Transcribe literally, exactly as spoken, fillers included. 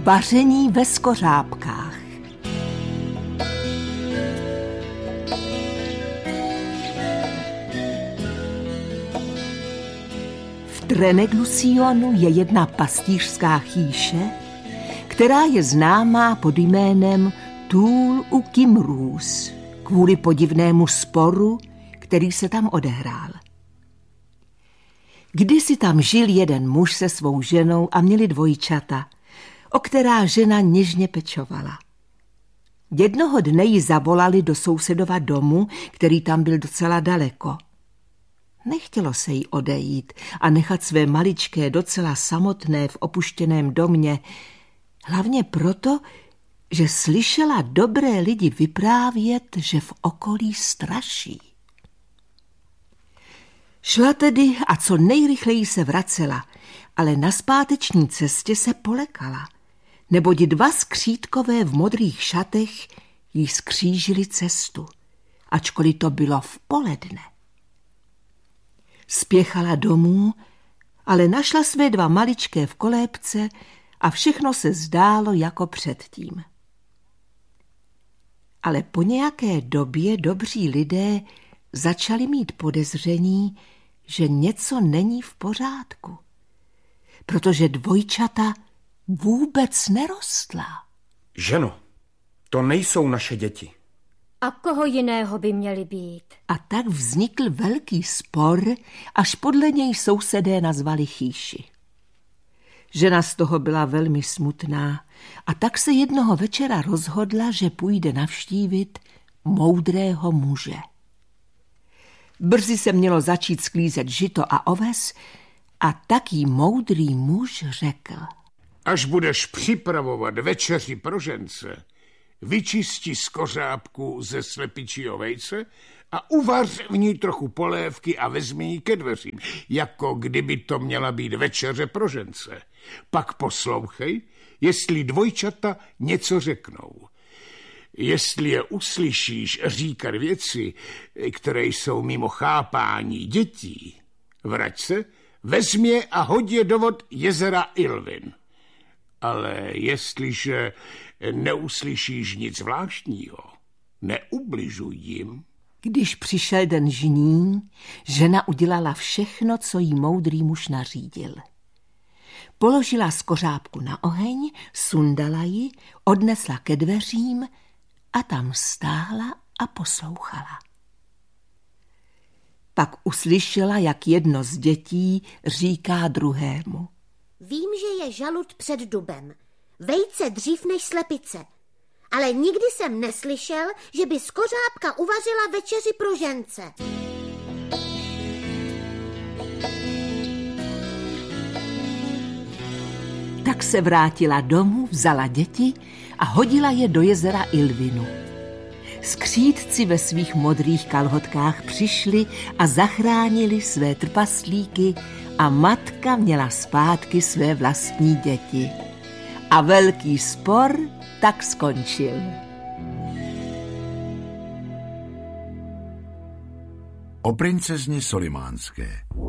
Vaření ve skořápkách. V Treneglusionu je jedna pastýřská chýše, která je známá pod jménem Tůl u Kimrůz, kvůli podivnému sporu, který se tam odehrál. Kdysi tam žil jeden muž se svou ženou a měli dvojčata, o která žena něžně pečovala. Jednoho dne ji zavolali do sousedova domu, který tam byl docela daleko. Nechtělo se jí odejít a nechat své maličké docela samotné v opuštěném domě, hlavně proto, že slyšela dobré lidi vyprávět, že v okolí straší. Šla tedy a co nejrychleji se vracela, ale na zpáteční cestě se polekala, neboť dva skřítkové v modrých šatech jí skřížili cestu, ačkoliv to bylo v poledne. Spěchala domů, ale našla své dva maličké v kolébce a všechno se zdálo jako předtím. Ale po nějaké době dobří lidé začali mít podezření, že něco není v pořádku, protože dvojčata vůbec nerostla. Ženo, to nejsou naše děti. A koho jiného by měli být? A tak vznikl velký spor, až podle něj sousedé nazvali chýši. Žena z toho byla velmi smutná a tak se jednoho večera rozhodla, že půjde navštívit moudrého muže. Brzy se mělo začít sklízet žito a oves a tak jí moudrý muž řekl: Až budeš připravovat večeři pro žence, vyčisti z kořápku ze slepičího vejce a uvař v ní trochu polévky a vezmi ji ke dveřím, jako kdyby to měla být večeře pro žence. Pak poslouchej, jestli dvojčata něco řeknou. Jestli je uslyšíš říkat věci, které jsou mimo chápání dětí, vrať se, vezmi je a hoď je do vod jezera Ilvin. Ale jestliže neuslyšíš nic zvláštního, neubližuj jim. Když přišel den žní, žena udělala všechno, co jí moudrý muž nařídil. Položila skořápku na oheň, sundala ji, odnesla ke dveřím a tam stála a poslouchala. Pak uslyšela, jak jedno z dětí říká druhému: Vím, že je žalud před dubem, vejce dřív než slepice, ale nikdy jsem neslyšel, že by skořápka uvařila večeři pro žence. Tak se vrátila domů, vzala děti a hodila je do jezera Ilvinu. Skřídci ve svých modrých kalhotkách přišli a zachránili své trpaslíky a matka měla zpátky své vlastní děti. A velký spor tak skončil. O princezni Solimánské.